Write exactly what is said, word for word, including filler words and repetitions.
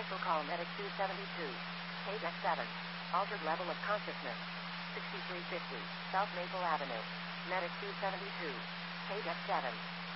Special call Medic two seventy-two. Page X seven. Altered level of consciousness. sixty-three fifty. South Maple Avenue. Medic two seventy-two. Page X seven.